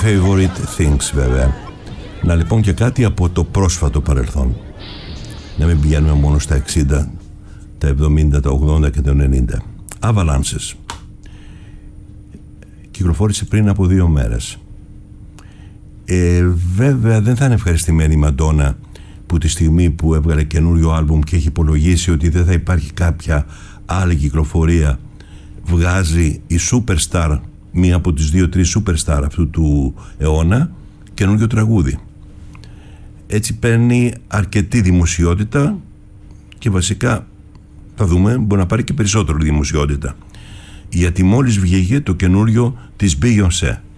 favorite things, βέβαια. Να λοιπόν και κάτι από το πρόσφατο παρελθόν. Να μην πηγαίνουμε μόνο στα 60, τα 70, τα 80 και τα 90. Avalanches. Κυκλοφόρησε πριν από 2 μέρες. Βέβαια δεν θα είναι ευχαριστημένη η Μαντόνα που τη στιγμή που έβγαλε καινούριο άλμπουμ και έχει υπολογίσει ότι δεν θα υπάρχει κάποια άλλη κυκλοφορία, βγάζει η Superstar, μία από τις 2-3 Superstar αυτού του αιώνα, καινούριο τραγούδι. Έτσι παίρνει αρκετή δημοσιότητα και βασικά θα δούμε, μπορεί να πάρει και περισσότερο δημοσιότητα, γιατί μόλις βγήκε το καινούριο της Beyoncé.